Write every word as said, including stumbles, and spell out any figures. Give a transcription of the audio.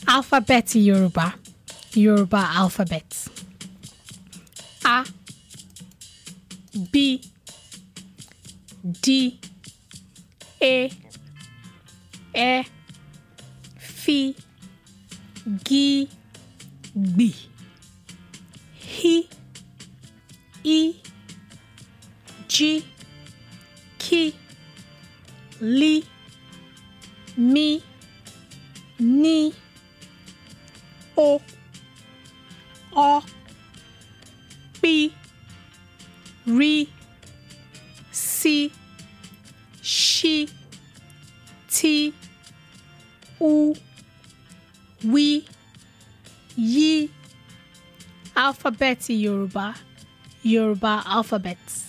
Alphabet Yoruba. Yoruba alphabet. A, B, D, E, E, F, G, B, H, I, J, K, L, M, N, O, O, P, R, C, Sh, T, U, W, Y. Alphabet Yoruba. Yoruba alphabets.